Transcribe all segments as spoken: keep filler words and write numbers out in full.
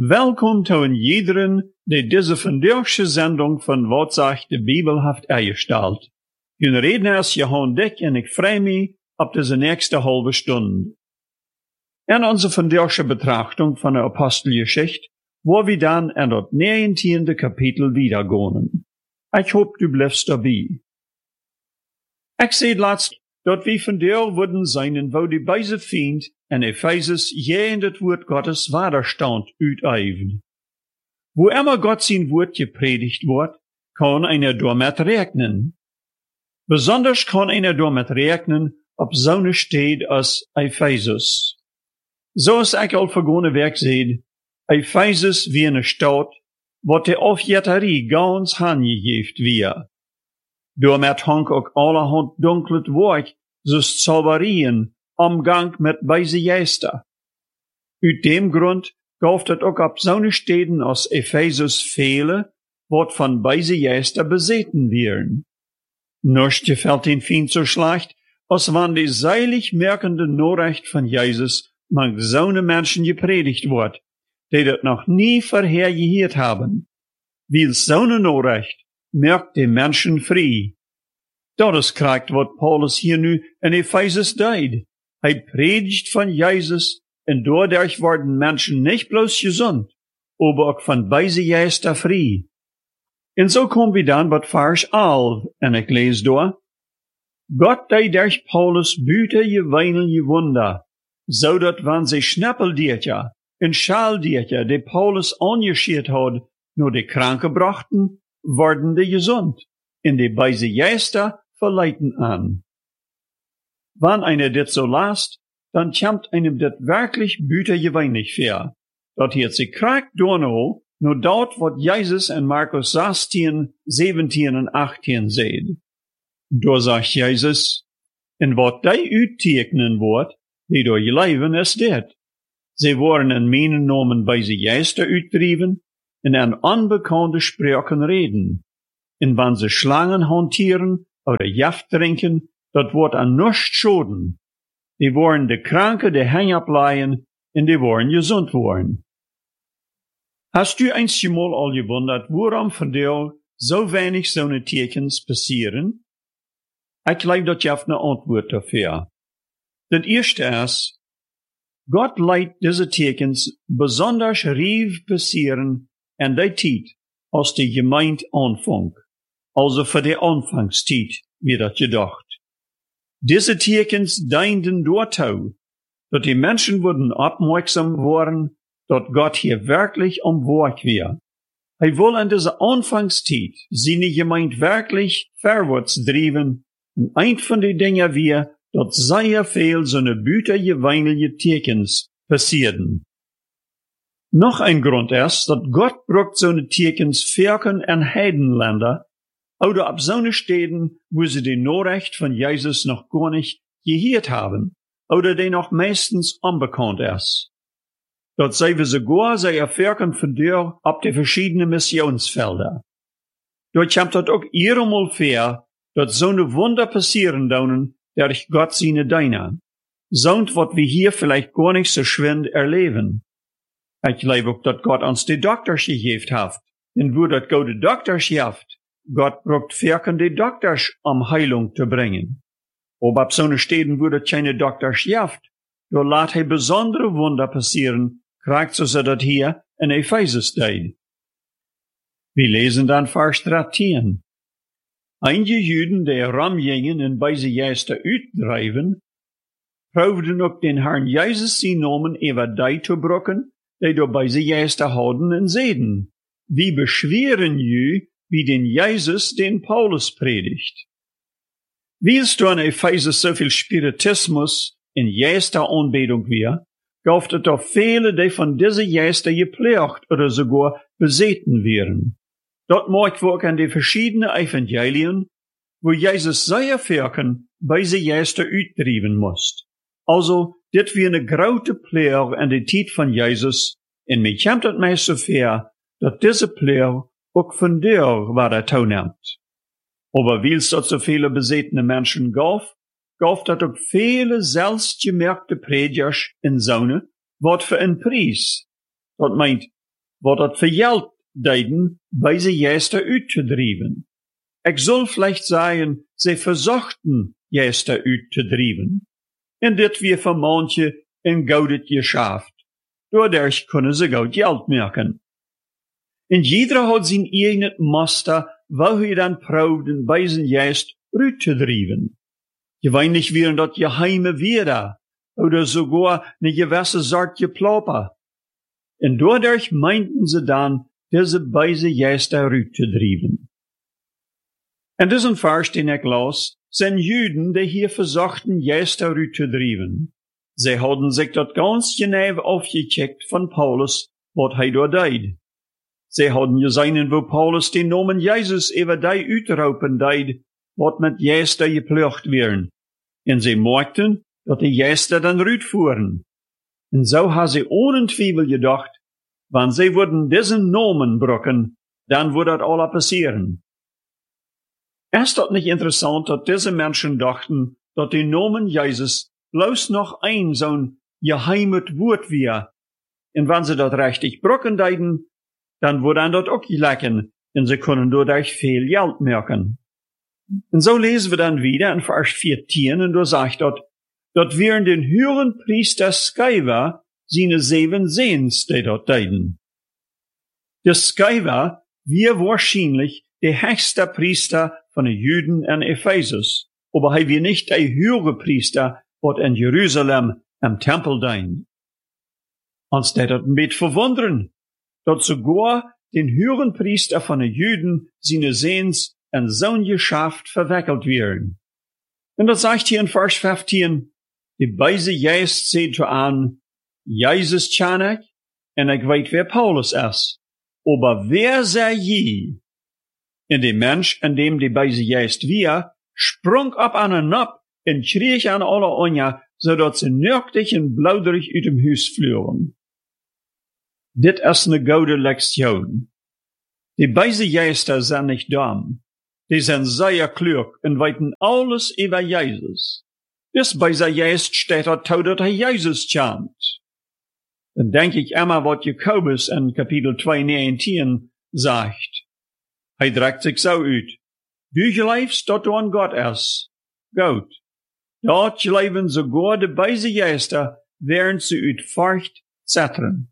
Welkom zu een iederen die deze vandaagse zending van Wat zegt de Bibel heeft eingesteld. Hun reden is Johan Dick en ik vrij me op deze nächste halbe Stunde. In onze vandaagse betrachtung van de Apostelgeschichte, wo wir dann in das negentiende Kapitel wiedergehen. Ich hoop du bleibst dabei. Ich zei laatst, dat wir von der würden sein, wo die beise Feind en Ephesus je in het woord Gottes Widerstand uiteifern. Wo immer Gott sein Wort gepredigt wird, kann einer damit rechnen. Besonders kann einer damit rechnen, op zo'n stad als Ephesus. Zoals ik al vergangene week zei, Ephesus wie een stad, wat de afjetterie ganz handgegeven weer. Daarmee hangt ook allerhand dunklet werk, zoals zauberien, omgang met beise geesten. Uit dem Grund gaf het ook op zo'n steden als Ephesus vele, wat van beise geesten bezeten werden. Nichts gefällt den Feind so schlecht, als wann die seilig merkende Nachricht von Jesus mang zo'n Menschen gepredigt wordt, die dat noch nie vorher gehört haben. Weil zo'n Nachricht merkt die Menschen frei. Dat is krijgt wat Paulus hier nu in Ephesus deed. Hij predigt van Jezus en doordat worden Menschen nicht bloß gesund, aber ook van beise geesten frei. En zo komen we dan bij vers elf, en ik lees door. Gott deed durch Paulus büte geweinige Wunder, zodat wann sie Schnäppeldiertja en Schaldiertja, die Paulus angeschiert had, nur die Kranke brachten, worden die gesund, en die beise geesten verleiten an. Wann einer dit so lasst, dann kommt einem dit wirklich büte geweinig vor. Dat hier sie krank dorno, nur dort, wat Jesus in Markus sechstien, zeventien en achttien seht. Da sagt Jesus, en wat die uittekenen wordt, die door je leven is dit. Sie worden in mijn namen bij ze geesten uitdrijven, en aan onbekannte spraken reden. En wann ze slangen hantieren, oder Jaft trinken, dat wordt aan nichts schoden. Die worden de kranke de hang ableihen, en die worden gesund worden. Hast du einmal al gewundert, waarom von dir so wenig zo'n tekens passieren? Ich glaube, dat je hebt een antwoord dafür. Das erste ist, Gott leidt diese tekens besonders rief passieren en die tijd als die Gemeinde anfängt. Also für die Anfangszeit wird das gedacht. Diese tekens dienten dazu, dass die Menschen wurden aufmerksam worden, dass Gott hier wirklich am Werk war. Er will in dieser Anfangszeit seine Gemeinde wirklich vorwärts treiben, und ein von den Dingen war, dass sehr viel so eine bütergeweinige tekens passierten. Noch ein Grund ist, dass Gott braucht so eine tekens Völkern in Heidenländer, oder ab so eine Städten, wo sie die Nachricht von Jesus noch gar nicht gehört haben, oder die noch meistens unbekannt ist. Dort sei wir sogar sehr erfahren von dir ab die verschiedenen Missionsfelder. Dort kommt dort auch ihremal vor, dass so eine Wunder passieren daunen, durch Gott seine Deiner. Sound, wat wir hier vielleicht gar nicht so schwind erleben. Ich glaube auch, dass Gott uns die Doktors gegeben hat. Und wo dat Gott die Doktors gibt, Gott braucht Völkern die Doktors, um Heilung zu bringen. Ob ab so eine Städten, wo das keine Doktors gibt, da lässt er besondere Wunder passieren, kriegt so dat hier in Ephesus deed. Wir lesen dann Vers dreizehn. Einige Juden, die rumgingen en beise geesten uitdrijven, proefden ook den Herrn Jesus zijn namen over die te brokken, die door beise geesten houden en zeden. Wie beschweren ju, wie den Jesus den Paulus predigt. Wiels du in Ephesus so viel Spiritismus in geester Anbetung wir, gauft es doch viele, die von diese Geister gepflegt oder sogar bezeten wären. Dort mag wir auch an die verschiedenen Evangelien, wo Jesus sehr Völkern bei sie Geister uitdrijven muss. Also, dit wie eine grote Pleur an die Zeit von Jesus, en mir kommt het mij so ver, dat diese Pleur auch von dir war er toenimmt. Aber wiels dat so viele bezetene Menschen gaf, gaf dat ook viele selbstgemerkte Predigers in Zone, wat für ein Preis. Dat meint, wat dat für Geld deiden, bei sie Gäste uitzudrieven. Ich soll vielleicht sagen, sie versuchten, Gäste uitzudrieven. En dit wir für manche ein goudet Geschäft. Dadurch können sie gut Geld machen. En jeder hat sein eigenes Muster, wo er dann probeert bei zijn Gäste uitzudrieven. Gewöhnlich wären das geheime Weder oder sogar eine gewisse Sort Geplauper. Und dadurch meinten sie dann, diese beise Gäste rauszudrieven. Und diesen Vers, den ich las, sind Juden, die hier versuchten, Gäste rauszudrieven. Sie hadden sich dort ganz genau aufgecheckt von Paulus, was er dort deed. Sie hadden gesehen, wo Paulus den Namen Jesus über die uitroepen deed, wat mit Gäste geplucht wären. Und sie merkten, dass die Gäste dann rütfuhren. Und so haben sie ohne Zweifel gedacht, wenn sie würden diesen Namen brücken, dann würde das alles passieren. Ist das nicht interessant, dass diese Menschen dachten, dass der Namen Jesus bloß noch ein so'n geheimes Wort wäre. Und wenn sie das richtig brücken deiden, dann würde das auch lecken, und sie können dadurch viel Geld merken. Und so lesen wir dann wieder in Vers vierzehn, und da sagt dort, dort wären den höheren Priester Sceva seine sieben Sehens, die dort deiden. Der Sceva wir wahrscheinlich der höchste Priester von den Juden in Ephesus, aber er wir nicht der höhere Priester, was in Jerusalem am Tempel dein. Uns das ein bisschen verwundern, dass sogar den höheren Priester von den Juden seine Sehens in so'n Geschäft verwickelt werden. Und das sagt hier in Vers fünfzehn, die beise Geist seht an, Jesus kann ich, und ich weiß, wer Paulus ist. Aber wer sei je? Und der Mensch, in dem die beise Geist wir, sprung ab an und ab, und schrie an alle Onja, so dass sie nöchtig und blauderig uit dem Huis flogen. Dit ist eine gute Lektion. Die beise Geister sind nicht dumm. Die sind sehr klug und weiten alles über Jesus. Das beise Geist steht dort, dass er Jesus kennt. Dann denke ich immer, was Jakobus in Kapitel zwei neunzehn sagt. Er drückt sich so aus. Du glaubst, dass du an Gott ist. Gut. Dort glauben sogar die beise Geister, während sie uit Furcht zittern.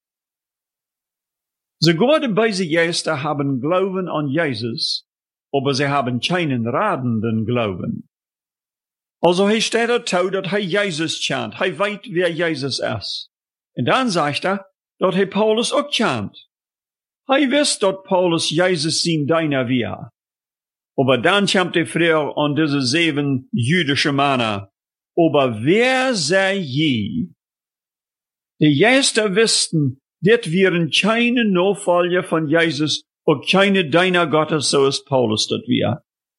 Sogar die beise Geister haben Glauben an Jesus, aber sie haben keinen radenden Glauben. Also hier steht er zu, dass er Jesus kennt. Er weiß, wer Jesus ist. Und dann sagt er, dass er Paulus auch kennt. Er weiß, dass Paulus Jesus sein Diener war. Aber dann kommt die Frage an diese sieben jüdische Männer. Aber wer sei je? Die Geister wussten, dit wären keine Nachfolger von Jesus und keine Diener Gottes, so ist Paulus das wir.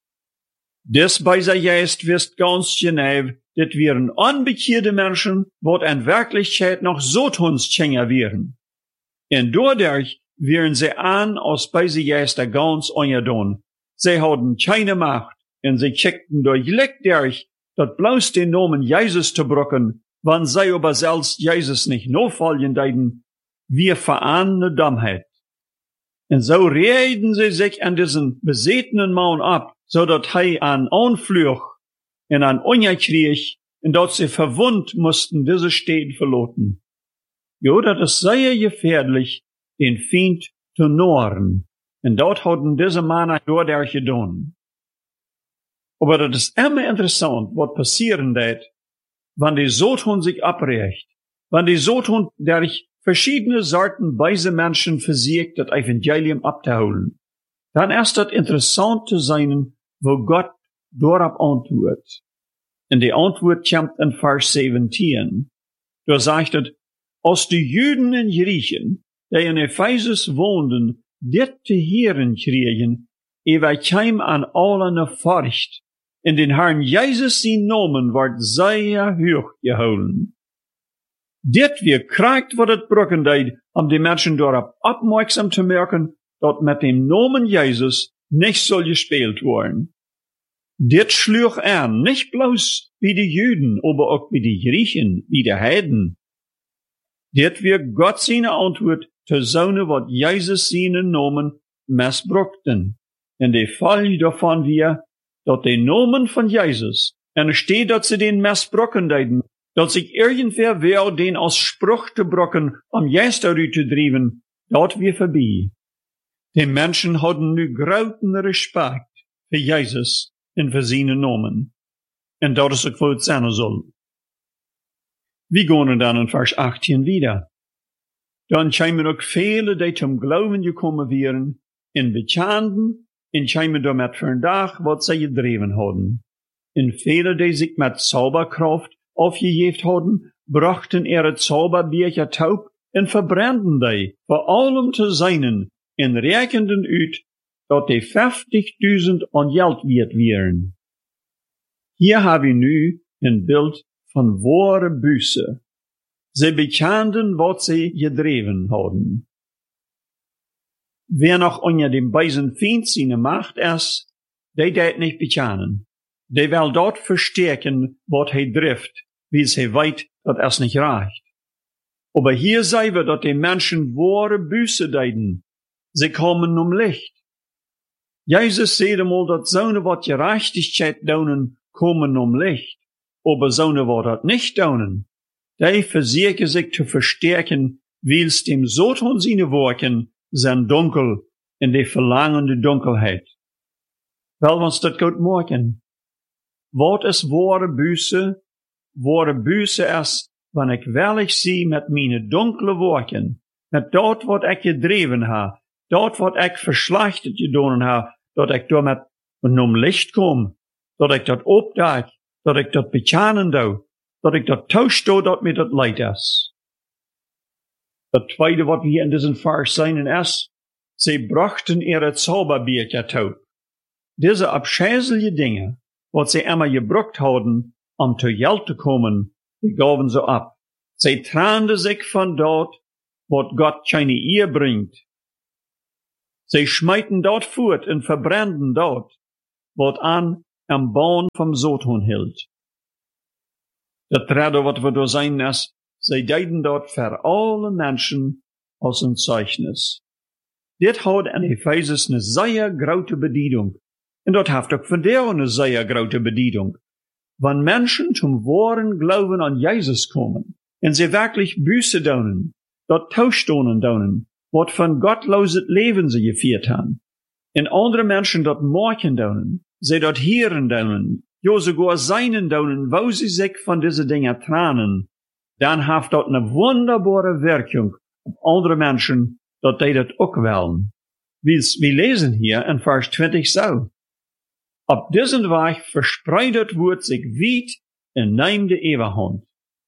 Des beise Geist wisst ganz genau, dit wären unbekehrte Menschen, wat in Wirklichkeit noch Sotonsgänger wären. Und dadurch wären sie an aus beise Geister ganz ungedon. Sie hatten keine Macht, und sie kickten durch Leck durch, dat bloß den Namen Jesus zu brücken, wann sie aber selbst Jesus nicht nachfolgen deiden, wir verahne Dummheit. Und so reden sie sich an diesen besetenen Mann ab, so dat er an Anfluch und an Unja krieg, und dort sie verwund mussten diese Städte verloten. Jo, dat ist sehr gefährlich, den Feind zu nohren. Und dort hatten diese Männer dadurch getan. Aber das ist immer interessant, was passieren wird, wenn die Satan sich abrecht, wenn die Satan durch verschiedene Sorten weise Menschen versucht, das Evangelium abzuholen. Dann ist das interessant zu sein, wo Gott darauf antwortet. Und die Antwort kommt in Vers siebzehn. Da sagt es, als die Juden und Griechen, die in Ephesus wohnten, dit te hören kriegen, ewe keim an allen Furcht. In den Herrn Jesus sein Namen wird sehr hoch geholen. Dit wir kriegt, wat het brücken deed, um die Menschen darauf aufmerksam zu merken, dass mit dem Namen Jesus nicht soll gespielt worden. Dit schlug an, nicht bloß wie die Juden, aber auch wie die Griechen, wie die Heiden. Dit wir Gott seine Antwort te zonen wat Jezus zijn nomen misbrukten. En de Fall daarvan weer, dat de nomen van Jezus, en er steht dat ze den misbrukken deden, dat zich irgendwer weer den als spruch te brukken, om juist eruit te drijven, dat weer voorbij. De mensen hadden nu groten respect voor Jezus en voor zijn nomen. En dat is ook wat het zijn zal. We gaan dan in vers achttien wieder. Dan zijn ook vele die zum Glauben gekommen wären, en bekenden, en zijn damit vandaag wat zij gedreven hadden. En vele die zich met Zauberkraft aufgegeven hadden, brachten er het Zauberbeertje taub en verbranden die, voor allem te zijnen, en rekenden uit, dat die vijftigduizend aan geld werd wären. Hier hebben we nu een beeld van ware busse. Ze bekenden wat ze gedreven hadden. Wer noch onder dem beisen Feind seine Macht ist, die dat nicht bekenden. Die will dort verstärken, wat hij drift, wie sie weit, dat es nicht reicht. Aber hier sehen wir, dass die Menschen wahre Buße deiden. Sie kommen um Licht. Jesus sagt einmal, dass Sonne wat Gerechtigkeit daunen, kommen um Licht. Aber Sonne wat dat nicht daunen. Die versuchen sich zu verstärken, weil's dem Satan seine Worken sind dunkel in die verlangende Dunkelheit. Wel, ons dat goed maken. Wat is ware Buße? Ware Buße is, wanneer ik wellig zie met mijn donkele wolken, met dat wat ik gedreven heb, dat wat ik verslachtet gedaan heb, dat ik door met een licht kom, dat ik dat opdaag, dat ik dat bekennen doe, dat ik dat toestoot dat mij dat leid is. Het tweede wat we hier in deze vers zien is, ze brachten er het Zauberbeertje toe. Deze abscheuliche dingen, wat ze immer gebruikt hadden, om te geld te komen, die gaven ze ab. Ze traanden zich van dat, wat Gott keine eer bringt. Ze schmeiten dat voort en verbranden dat, wat aan am Baan vom Satan hield. Dat derde wat we door zijn is, zij deiden dat voor alle mensen als een Zeichnis. Dit had in Ephesus een zeer grote bediening. En dat heeft ook vandaag een zeer grote bediening. Wanneer mensen zum wahren Glauben an Jesus komen, en ze wirklich Buße doen, dat toestonen doen, wat van gottloos Leben ze gevierd haben, en andere mensen dat maken doen, ze dat heren doen, ja sogar seinen doen, wo sie sich von diese Dinge tranen, dan heeft dat een wunderbare werking op andere mensen, dat die dat ook willen. We lezen hier in vers twintig zo. Op diesen Weg verspreidet wordt zich weit en neemt de Eeuwigheid.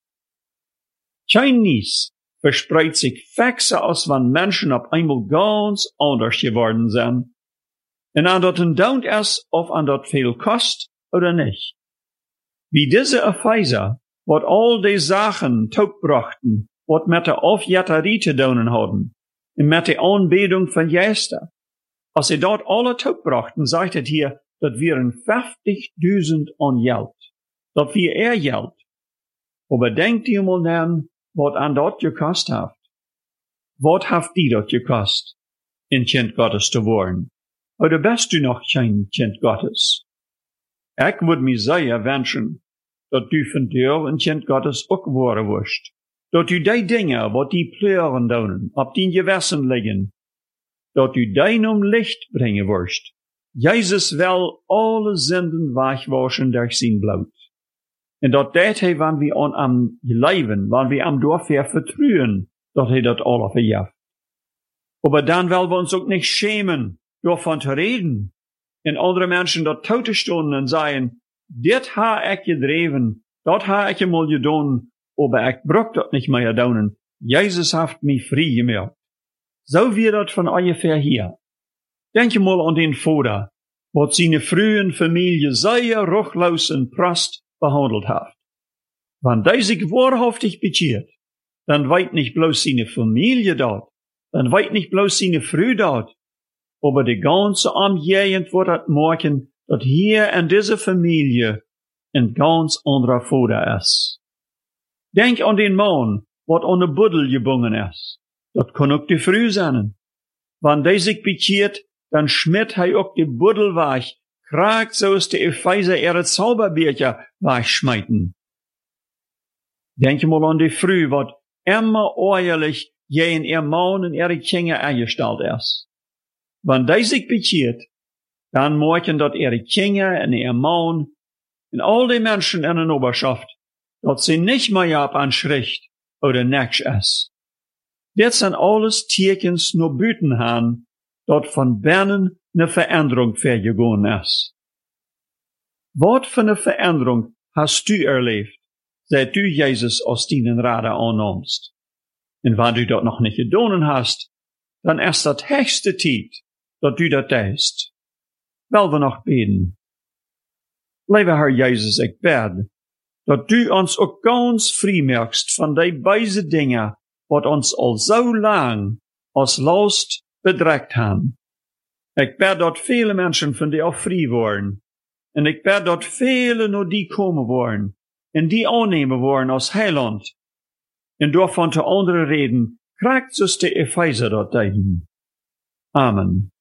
Kein Nies verspreidt sich fixer als wann Menschen op einmal ganz anders geworden zijn. En an dat een daunt is of an dat veel kost oder nicht. Wie diese Epheser, wat al die Sachen taubbrachten, wat met de Aufjetterie te doen hadden, en met de aanbeding van Geister. Als sie dort alle taubbrachten, sagt het hier, dat wären vijftigduizend an Geld. Dat wir er Geld. Aber denkt ihr mal an, wat an dort gekost haft. Wat haft die dort gekost, in Kind Gottes te worden? Oder bist du noch kein Kind Gottes? Ik würde mir sehr wünschen, dat du von dir ein Kind Gottes ook worden wirst. Dat du die Dinge, wat die pleuren doen, op die Gewissen liggen, dat du die um Licht brengen wirst. Jesus will alle Sünden wegwaschen durch sein Blut. En dat deed hij wanneer we aan am leven, wanneer we am door ver vertrouwen, dat hij dat alle verjaft. Aber dan willen we ons ook niet schämen, daarvan te reden. En andere mensen dat toe te stonden en zeggen, dit ha ik gedreven, dat ha ik eenmaal gedaan, aber ik bruk dat niet meer doen. Jesus heeft mij vrij gemaakt. Zo weer dat van ungefähr hier. Denk je mal an den Vater, wat seine frühen Familie sehr ruchlos en Prost behandelt hat. Wenn die sich wahrhaftig bekeert, dann weit nicht bloß seine Familie dort, dann weit nicht bloß seine Frau dort, aber die ganze Umgegend wird das merken, dass hier in dieser Familie ein ganz anderer Vater ist. Denk an den Mann, wat an der Buddel gebungen ist. Dat kan ook de Früh zijn. Wann die sich bekeert, dann schmiert hij ook de Buddel weg, kraakt zoals de Epheser ihre Zauberbeertje wegschmeiten. Denk je mal an die Früh, wat immer ehrlich je in ihr Mann und ihre Kinder eingestellt ist. Wann die sich bekeert, dann merken dat ihre Kinder und ihr Mann und all die Menschen in der Oberschaft, dat sie nicht mehr ab an Schrift oder nix ist. Das sind alles Tekens nur Büten haben, dort von Bernen ne Veränderung vergegangen ist. Was für eine Veränderung hast du erlebt, seit du Jesus aus deinen Rade annimmst? Und wenn du das noch nicht getan hast, dann ist das höchste Zeit, dass du das tust. Weil wir noch beten. Lieber Herr Jesus, ich bete, dass du uns auch ganz frei machst von den beise Dingen, wat ons al so lang als Last bedreigt haben. Ich bete, dass viele Menschen von dir auch frei worden. Und ich bete, dass viele nur die kommen wollen, und die annehmen wollen als Heiland. Und davon zu anderen reden, kriegt es die Epheser dort dahin. Amen.